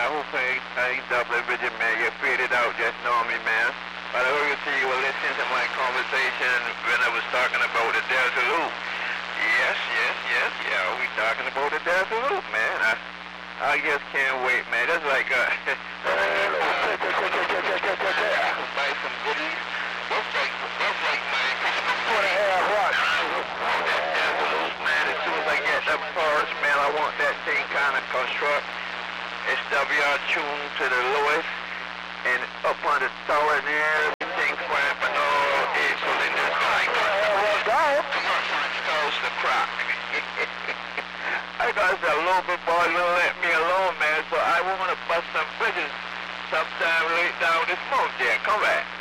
I hope I ain't double vision, man. You figured it out, just know me, man. But I heard you were listening to my conversation when I was talking about the Delta Loop. Yes, yeah, we talking about the Delta Loop, man. I just can't wait, man. That's like, buy some goodies. That's like, man. What the hell, what? Delta Loop, man. As soon as I get that forest, man, I want that thing kind of construct. SWR tuned to the lowest and up on the tower and everything cramping all day. So then there's like, close the crack. I got a local boy don't let me alone, man, so I want to bust some bridges sometime late down this month. Yeah, come back.